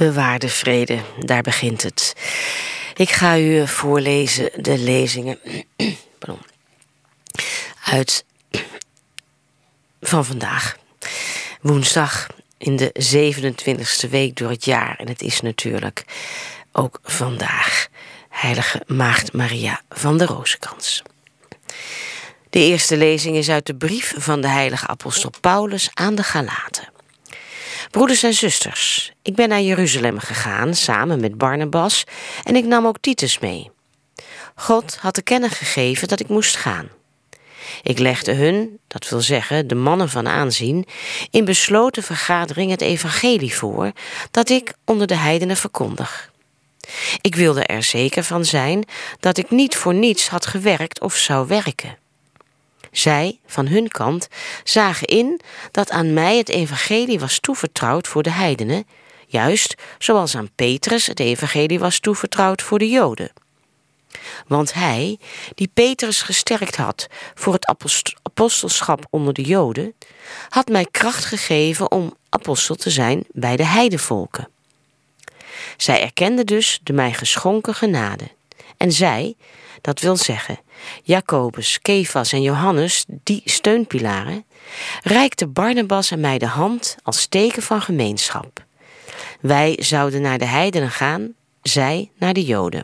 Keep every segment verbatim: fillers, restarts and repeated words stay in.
Bewaar de vrede, daar begint het. Ik ga u voorlezen de lezingen pardon, uit van vandaag. Woensdag in de zevenentwintigste week door het jaar. En het is natuurlijk ook vandaag Heilige Maagd Maria van de Rozenkrans. De eerste lezing is uit de brief van de heilige apostel Paulus aan de Galaten. Broeders en zusters, ik ben naar Jeruzalem gegaan samen met Barnabas en ik nam ook Titus mee. God had te kennen gegeven dat ik moest gaan. Ik legde hun, dat wil zeggen de mannen van aanzien, in besloten vergadering het evangelie voor dat ik onder de heidenen verkondig. Ik wilde er zeker van zijn dat ik niet voor niets had gewerkt of zou werken. Zij, van hun kant, zagen in dat aan mij het evangelie was toevertrouwd voor de heidenen, juist zoals aan Petrus het evangelie was toevertrouwd voor de Joden. Want hij, die Petrus gesterkt had voor het apost- apostelschap onder de Joden, had mij kracht gegeven om apostel te zijn bij de heidenvolken. Zij erkende dus de mij geschonken genade. En zij, dat wil zeggen, Jacobus, Kefas en Johannes, die steunpilaren, reikte Barnabas en mij de hand als teken van gemeenschap. Wij zouden naar de heidenen gaan, zij naar de Joden.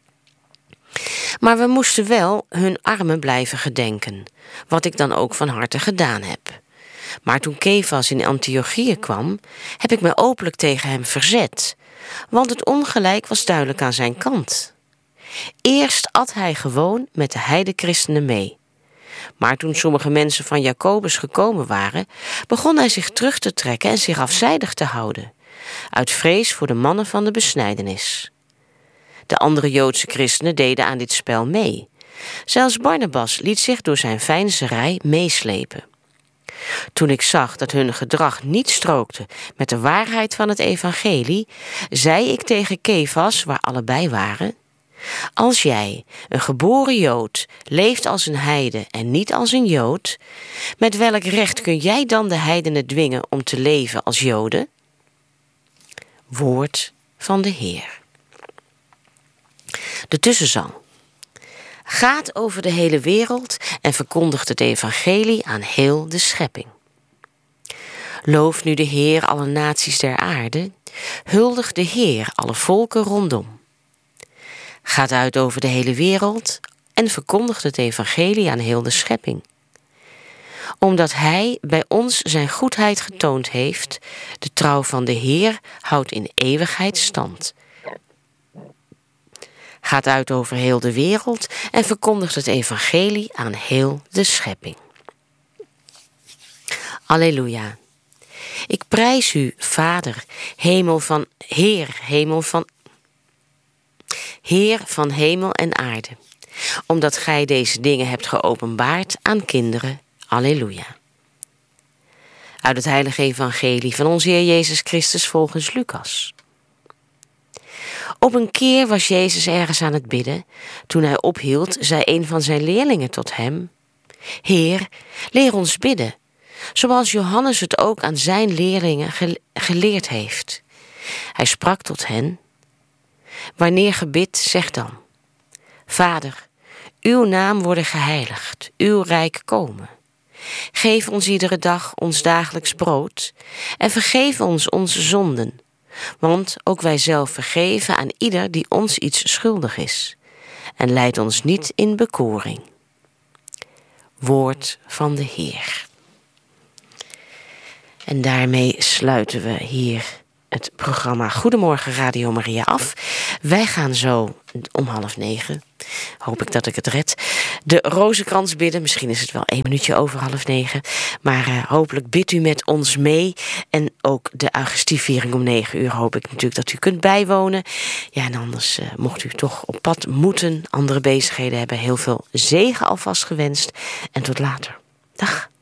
Maar we moesten wel hun armen blijven gedenken, wat ik dan ook van harte gedaan heb. Maar toen Kefas in Antiochië kwam, heb ik me openlijk tegen hem verzet, want het ongelijk was duidelijk aan zijn kant. Eerst at hij gewoon met de heidenchristenen mee. Maar toen sommige mensen van Jacobus gekomen waren, begon hij zich terug te trekken en zich afzijdig te houden, uit vrees voor de mannen van de besnijdenis. De andere Joodse christenen deden aan dit spel mee. Zelfs Barnabas liet zich door zijn veinzerij meeslepen. Toen ik zag dat hun gedrag niet strookte met de waarheid van het evangelie, zei ik tegen Kefas, waar allebei waren: als jij, een geboren Jood, leeft als een heide en niet als een Jood, met welk recht kun jij dan de heidenen dwingen om te leven als Joden? Woord van de Heer. De tussenzang. Gaat over de hele wereld en verkondigt het evangelie aan heel de schepping. Loof nu de Heer alle naties der aarde, huldig de Heer alle volken rondom. Gaat uit over de hele wereld en verkondigt het evangelie aan heel de schepping. Omdat hij bij ons zijn goedheid getoond heeft, de trouw van de Heer houdt in eeuwigheid stand. Gaat uit over heel de wereld en verkondigt het evangelie aan heel de schepping. Alleluia. Ik prijs u, Vader, hemel van Heer, hemel van Heer van hemel en aarde, omdat gij deze dingen hebt geopenbaard aan kinderen. Alleluia. Uit het heilige evangelie van onze Heer Jezus Christus volgens Lucas. Op een keer was Jezus ergens aan het bidden. Toen hij ophield, zei een van zijn leerlingen tot hem: Heer, leer ons bidden, zoals Johannes het ook aan zijn leerlingen gele- geleerd heeft. Hij sprak tot hen: wanneer ge bidt, zeg dan: Vader, uw naam worden geheiligd, uw rijk komen. Geef ons iedere dag ons dagelijks brood en vergeef ons onze zonden, want ook wij zelf vergeven aan ieder die ons iets schuldig is. En leid ons niet in bekoring. Woord van de Heer. En daarmee sluiten we hier het programma Goedemorgen Radio Maria af. Wij gaan zo om half negen, hoop ik dat ik het red, de rozenkrans bidden. Misschien is het wel één minuutje over half negen. Maar uh, hopelijk bidt u met ons mee. En ook de Eucharistieviering om negen uur hoop ik natuurlijk dat u kunt bijwonen. Ja, en anders uh, mocht u toch op pad moeten, andere bezigheden hebben. Heel veel zegen alvast gewenst. En tot later. Dag.